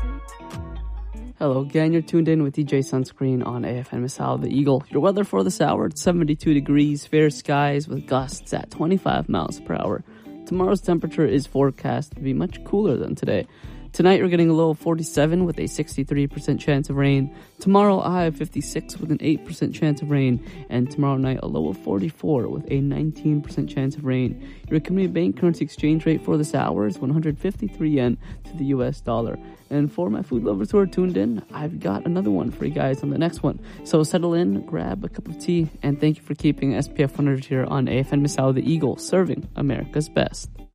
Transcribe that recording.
Hello again, you're tuned in with DJ Sunscreen on AFN Misal the Eagle. Your weather for this hour, it's 72 degrees, fair skies with gusts at 25 miles per hour. Tomorrow's temperature is forecast to be much cooler than today. Tonight we're getting a low of 47 with a 63% chance of rain. Tomorrow a high of 56 with an 8% chance of rain. And tomorrow night a low of 44 with a 19% chance of rain. Your Community Bank currency exchange rate for this hour is 153 yen to the US dollar. And for my food lovers who are tuned in, I've got another one for you guys on the next one. So settle in, grab a cup of tea, and thank you for keeping SPF 100 here on AFN Misal the Eagle, serving America's best.